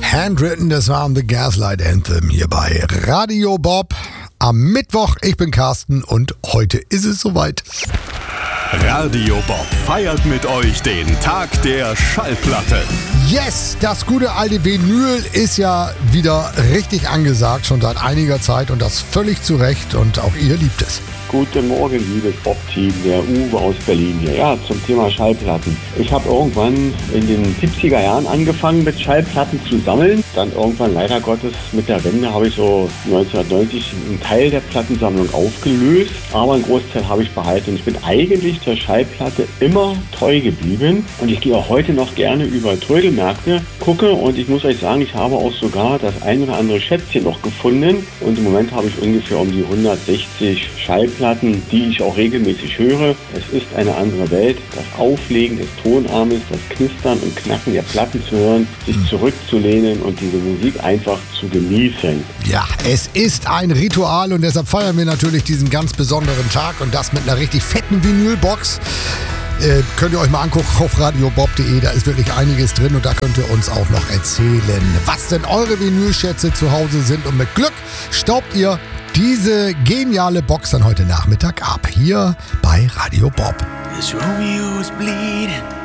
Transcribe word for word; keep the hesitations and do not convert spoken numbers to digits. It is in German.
Handwritten, das war The Gaslight Anthem hier bei Radio Bob. Am Mittwoch, ich bin Carsten und heute ist es soweit. Radio Bob feiert mit euch den Tag der Schallplatte. Yes, das gute alte Vinyl ist ja wieder richtig angesagt, schon seit einiger Zeit und das völlig zu Recht und auch ihr liebt es. Guten Morgen, liebes Bob-Team, der Uwe aus Berlin hier. Ja, zum Thema Schallplatten. Ich habe irgendwann in den siebziger Jahren angefangen mit Schallplatten zu sammeln. Dann irgendwann, leider Gottes, mit der Wende habe ich so neunzehnhundertneunzig einen Teil der Plattensammlung aufgelöst. Aber einen Großteil habe ich behalten. Und ich bin eigentlich zur Schallplatte immer treu geblieben. Und ich gehe auch heute noch gerne über Trödelmärkte, gucke. Und ich muss euch sagen, ich habe auch sogar das ein oder andere Schätzchen noch gefunden. Und im Moment habe ich ungefähr um die hundertsechzig Schallplatten. Platten, die ich auch regelmäßig höre. Es ist eine andere Welt. Das Auflegen des Tonarmes, das Knistern und Knacken der Platten zu hören, sich zurückzulehnen und diese Musik einfach zu genießen. Ja, es ist ein Ritual und deshalb feiern wir natürlich diesen ganz besonderen Tag und das mit einer richtig fetten Vinylbox. Äh, könnt ihr euch mal angucken auf radiobob punkt de, da ist wirklich einiges drin und da könnt ihr uns auch noch erzählen, was denn eure Vinylschätze zu Hause sind und mit Glück staubt ihr diese geniale Box dann heute Nachmittag ab, hier bei Radio Bob. This Romeo is bleeding.